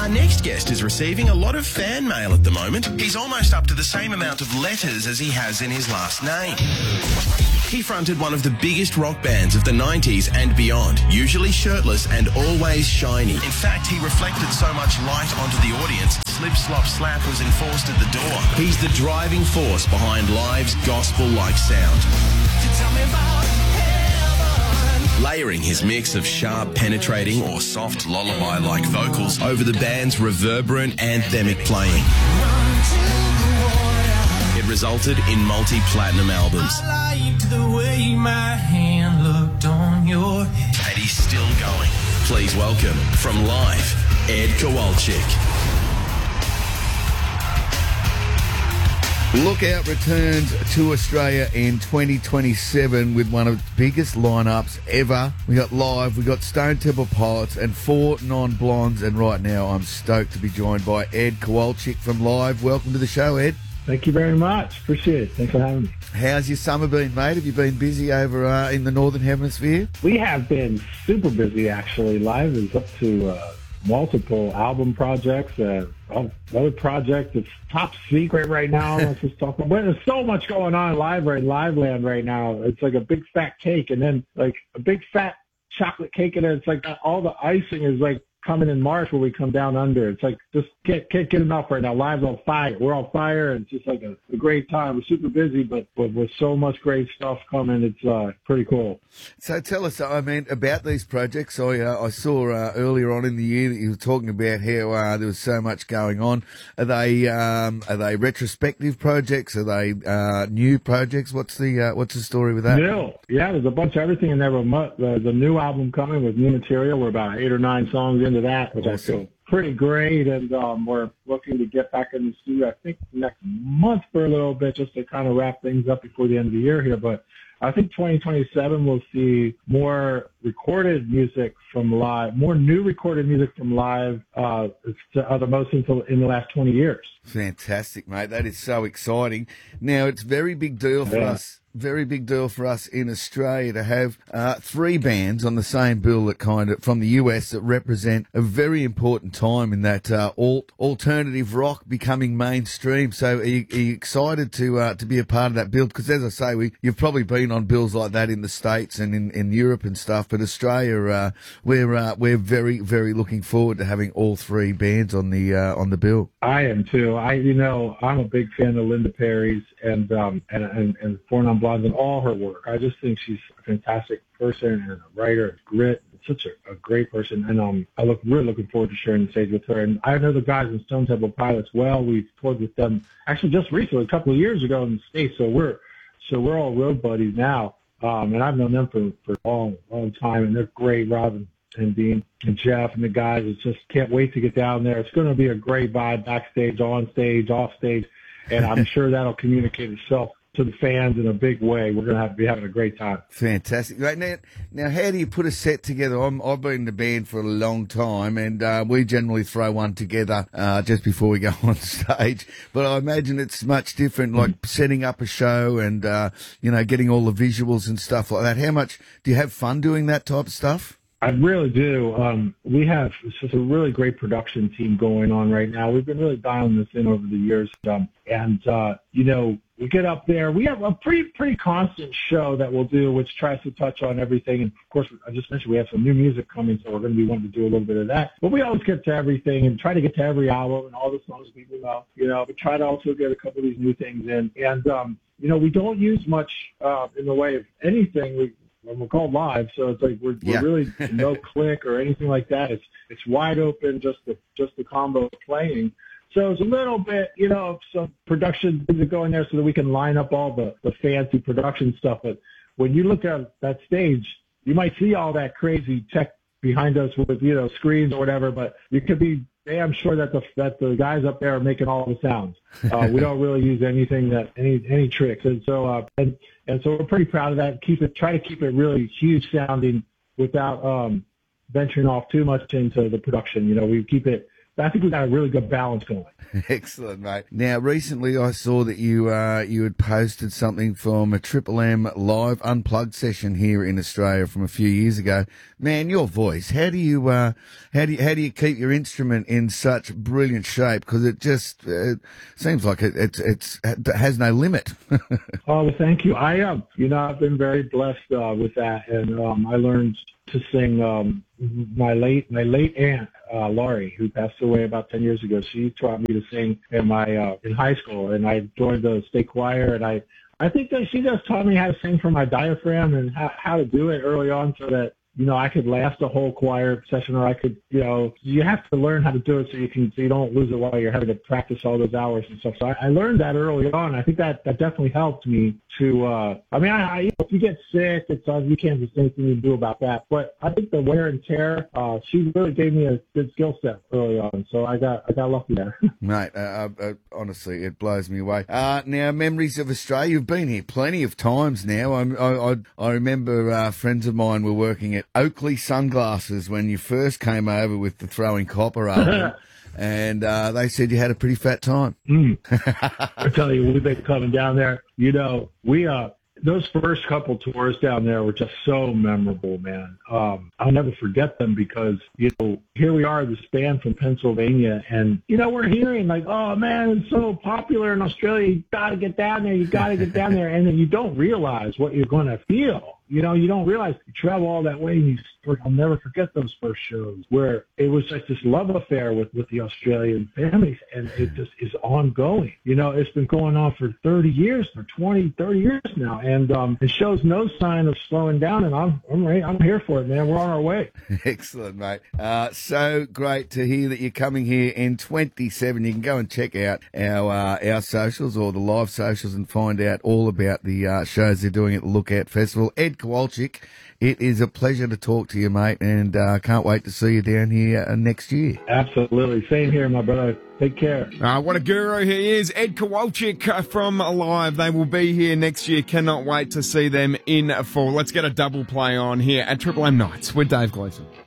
Our next guest is receiving a lot of fan mail at the moment. He's almost up to the same amount of letters as he has in his last name. He fronted one of the biggest rock bands of the 90s and beyond, usually shirtless and always shiny. In fact, he reflected so much light onto the audience, Slip Slop Slap was enforced at the door. He's the driving force behind Live's gospel-like sound. Layering his mix of sharp, penetrating or soft lullaby-like vocals over the band's reverberant, anthemic playing. It resulted in multi-platinum albums. I liked the way my hand looked on your head. And he's still going. Please welcome, from Live, Ed Kowalczyk. Lookout returns to Australia in 2027 with one of its biggest lineups ever. We got Live, we got Stone Temple Pilots and 4 non-blondes, and right now I'm stoked to be joined by Ed Kowalczyk from Live. Welcome to the show, Ed. Thank you very much. Appreciate it. Thanks for having me. How's your summer been, mate? Have you been busy over in the Northern Hemisphere? We have been super busy, actually. Live is up to multiple album projects. Another project that's top secret right now. Let's just talk about. There's so much going on in Live Land right now. It's like a big fat cake, and then like a big fat chocolate cake, and it's like all the icing is like coming in March when we come down under. It's like just can't get enough right now. Live's on fire. We're on fire, and it's just like a great time. We're super busy, but with so much great stuff coming, it's pretty cool. So tell us, I mean, about these projects. I saw earlier on in the year that you were talking about how there was so much going on. Are they retrospective projects? Are they new projects? What's the story with that? New. Yeah, there's a bunch of everything in there. The new album coming with new material. We're about 8 or 9 songs into that, which I feel pretty great, and we're looking to get back in the studio, I think, next month for a little bit, just to kind of wrap things up before the end of the year here. But I think 2027 we'll see more recorded music from Live, more new recorded music from Live, the most in the last 20 years. Fantastic, mate. That is so exciting. Now, it's very big deal for us. Very big deal for us in Australia to have 3 bands on the same bill that kind of from the US that represent a very important time in that alternative rock becoming mainstream. So are you excited to be a part of that bill? Because as I say, you've probably been on bills like that in the States and in Europe and stuff, but Australia, we're very, very looking forward to having all 3 bands on the bill. I am too. I'm a big fan of Linda Perry's and 4 Non-Blondes and all her work. I just think she's a fantastic person and a writer and grit. Such a great person, and really looking forward to sharing the stage with her. And I know the guys in Stone Temple Pilots well. We've toured with them actually just recently, a couple of years ago in the States. So we're all road buddies now, and I've known them for a long time, and they're great. Robin and Dean and Jeff and the guys. It's just can't wait to get down there. It's going to be a great vibe backstage, on stage, off stage, and I'm sure that'll communicate itself to the fans in a big way. We're going to be having a great time. Fantastic. Right, now, how do you put a set together? I've been in the band for a long time, and we generally throw one together just before we go on stage. But I imagine it's much different, like setting up a show and getting all the visuals and stuff like that. How much do you have fun doing that type of stuff? I really do. We have just a really great production team going on right now. We've been really dialing this in over the years, we get up there. We have a pretty constant show that we'll do, which tries to touch on everything. And, of course, I just mentioned we have some new music coming, so we're going to be wanting to do a little bit of that. But we always get to everything and try to get to every album and all the songs people know. But try to also get a couple of these new things in. And, we don't use much in the way of anything. We're called Live, so it's like we're really no click or anything like that. It's wide open, just the combo playing. So it's a little bit, some production things that go in there so that we can line up all the fancy production stuff. But when you look at that stage, you might see all that crazy tech behind us with, screens or whatever, but you could be damn sure that the guys up there are making all the sounds. We don't really use anything any tricks. And so, and so we're pretty proud of that. Try to keep it really huge sounding without venturing off too much into the production. We keep it I think we got a really good balance going. Excellent, mate. Now, recently I saw that you had posted something from a Triple M live unplugged session here in Australia from a few years ago. Man, your voice. How do you keep your instrument in such brilliant shape? Because it just seems like it has no limit. Oh, well, thank you. I've been very blessed with that, and I learned to sing. My late aunt, Laurie, who passed away about 10 years ago, she taught me to sing in high school, and I joined the state choir, and I think that she just taught me how to sing from my diaphragm and how to do it early on so that, I could last a whole choir session, or I could, you have to learn how to do it so you don't lose it while you're having to practice all those hours and stuff. So I learned that early on. I think that definitely helped me to, if you get sick, you can't just anything you do about that. But I think the wear and tear, she really gave me a good skill set early on. So I got lucky there. Mate, honestly, it blows me away. Now, memories of Australia. You've been here plenty of times now. I remember friends of mine were working at Oakley Sunglasses when you first came over with the Throwing Copper album. And they said you had a pretty fat time. I tell you, we've been coming down there. Those first couple tours down there were just so memorable, man. I'll never forget them because, here we are, this band from Pennsylvania, and, we're hearing like, oh, man, it's so popular in Australia. You got to get down there. You got to get down there. And then you don't realize what you're going to feel. You don't realize you travel all that way, and I'll never forget those first shows where it was just this love affair with the Australian families, and it just is ongoing. It's been going on for 30 years, for 20, 30 years now, and it shows no sign of slowing down, and I'm here for it, man. We're on our way. Excellent, mate. So great to hear that you're coming here in 27. You can go and check out our socials or the live socials and find out all about the shows they're doing at the Lookout Festival. Ed Kowalczyk, it is a pleasure to talk to you, mate, and can't wait to see you down here next year. Absolutely. Same here, my brother. Take care. What a guru he is. Ed Kowalczyk from Alive. They will be here next year. Cannot wait to see them in full. Let's get a double play on here at Triple M Nights with Dave Gleeson.